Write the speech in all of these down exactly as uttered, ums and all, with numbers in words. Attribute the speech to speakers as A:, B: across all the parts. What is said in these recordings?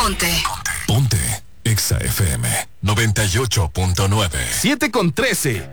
A: Ponte.
B: Ponte. Exa F M noventa y ocho punto nueve.
C: siete con trece.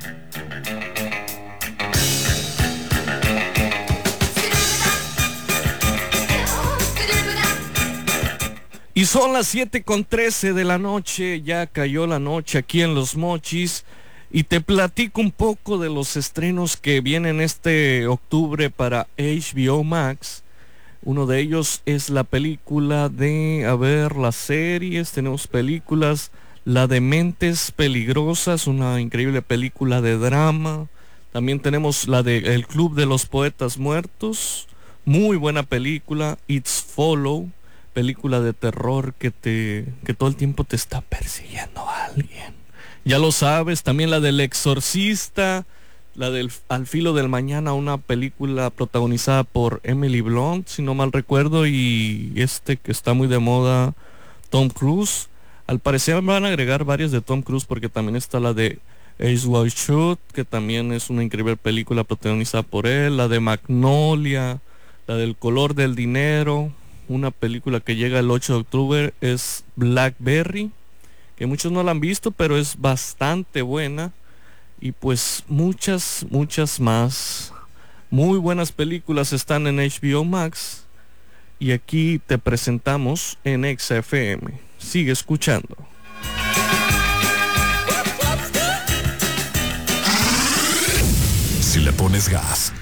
D: Y son las siete con trece de la noche, ya cayó la noche aquí en Los Mochis y te platico un poco de los estrenos que vienen este octubre para H B O Max. Uno de ellos es la película de, a ver, las series, tenemos películas, la de Mentes Peligrosas, una increíble película de drama. También tenemos la de El Club de los Poetas Muertos, muy buena película. It's Follow, película de terror que te que todo el tiempo te está persiguiendo a alguien. Ya lo sabes. También la del Exorcista, la del Al Filo del Mañana, una película protagonizada por Emily Blunt, si no mal recuerdo, y este que está muy de moda, Tom Cruise. Al parecer van a agregar varias de Tom Cruise porque también está la de Ace Wide Shut, que también es una increíble película protagonizada por él, la de Magnolia, la del Color del Dinero. Una película que llega el ocho de octubre es Blackberry, que muchos no la han visto, pero es bastante buena. Y pues muchas, muchas más. Muy buenas películas están en H B O Max. Y aquí te presentamos en Exa F M. Sigue escuchando.
B: Si le pones gas,